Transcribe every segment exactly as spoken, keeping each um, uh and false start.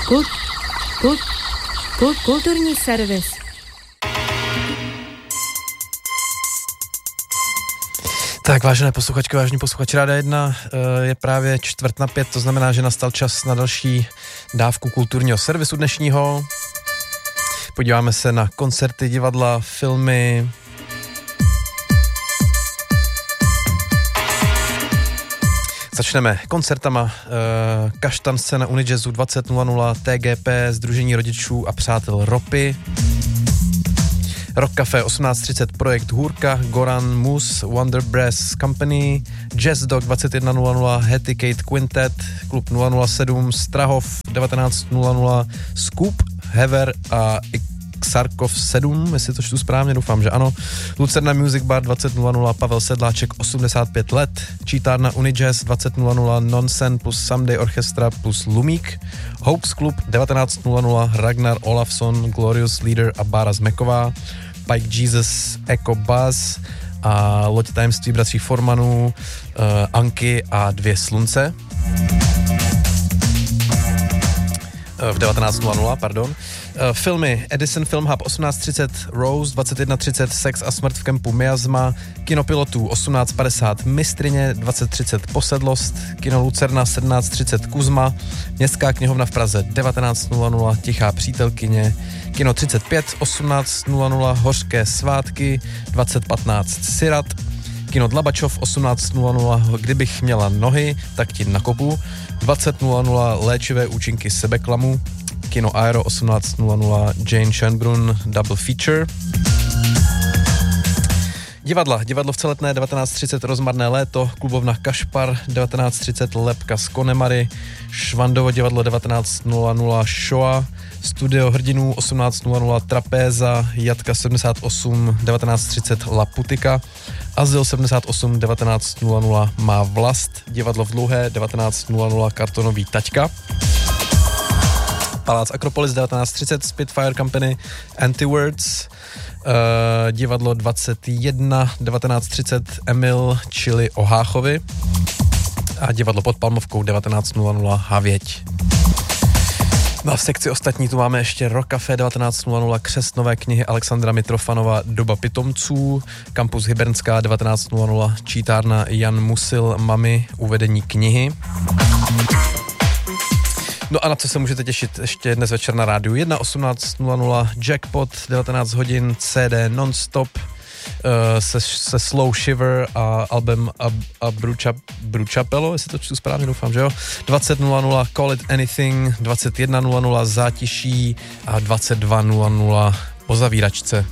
Kult, kult, kult, kulturní servis. Tak, vážené posluchačky, vážení posluchači, Rádia jedna, je právě čtvrt na pět, to znamená, že nastal čas na další dávku kulturního servisu dnešního. Podíváme se na koncerty, divadla, filmy. Začneme koncertama. Kaštan scéna Unijazzu dvacet nula nula, T G P, Sdružení rodičů a přátel ropy. Rock Café osmnáct třicet, Projekt Hůrka, Goran Mus, Wonder Brass Company, Jazz Dog dvacet jedna nula nula, Hetikate Quintet, Klub nula nula sedm, Strahov devatenáct nula nula, Scoop, Hever a Xarkov sedm, jestli to čtu správně, doufám, že ano. Lucerna Music Bar dvacet nula nula, Pavel Sedláček osmdesát pět let, Čítárna Unijazz dvacet nula nula, Nonsen plus Someday Orchestra plus Lumík, Hopes Club devatenáct nula nula, Ragnar Olafsson, Glorious Leader a Bára Zmeková, Pike Jesus, Echo Buzz a Loď tajemství bratří Formanů, uh, Anky a Dvě slunce. V devatenáct nula nula, pardon. Uh, filmy Edison Film Hub osmnáct třicet, Rose dvacet jedna třicet, Sex a smrt v kempu Miasma, Kinopilotů osmnáct padesát, Mistryně dvacet třicet, Posedlost, Kino Lucerna sedmnáct třicet, Kuzma, Městská knihovna v Praze devatenáct nula nula, Tichá přítelkyně, Kino třicet pět osmnáct nula nula, Hořké svátky dvacet patnáct, Sirat, Kino Dlabačov osmnáct nula nula, Kdybych měla nohy, tak ti nakopu, dvacet nula nula, Léčivé účinky sebeklamu, Kino Aero osmnáct nula nula, Jane Schönbrunn Double Feature. Divadla, divadlo v Celetné devatenáct třicet, Rozmarné léto, Klubovna Kašpar devatenáct třicet, Lebka z Konemary, Švandovo divadlo devatenáct nula nula, Shoah, Studio hrdinů osmnáct nula nula, Trapéza, Jatka sedmdesát osm devatenáct třicet, La Putika, Azyl sedmdesát osm devatenáct nula nula, Má vlast, divadlo v Dlouhé devatenáct nula nula, Kartonový taťka, Palác Akropolis devatenáct třicet, Spitfire Company, Antiwords, uh, divadlo dvacet jedna devatenáct třicet, Emil, čili o Háchovi a divadlo pod Palmovkou devatenáct nula nula, Havěť. No a v sekci ostatní tu máme ještě Rock Café devatenáct nula nula, Křest nové knihy Alexandra Mitrofanova, Doba pitomců, Kampus Hybernská devatenáct nula nula, Čítárna Jan Musil, Mami, uvedení knihy. No a na co se můžete těšit ještě dnes večer na rádiu jedna, osmnáct nula nula, Jackpot, devatenáct hodin, C D Non-Stop, uh, se, se Slow Shiver a album a, a Bruča, Bručapelo, jestli to čtu správně, doufám, že jo, dvacet nula nula, Call It Anything, dvacet jedna nula nula, Zátiší a dvacet dva nula nula, Po zavíračce.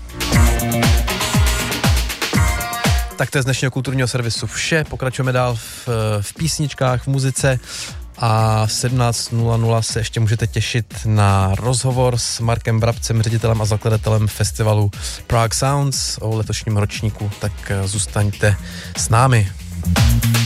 Tak to je z dnešního kulturního servisu vše, pokračujeme dál v, v písničkách, v muzice. A v sedmnáct nula nula se ještě můžete těšit na rozhovor s Markem Brabcem, ředitelem a zakladatelem festivalu Prague Sounds o letošním ročníku, tak zůstaňte s námi.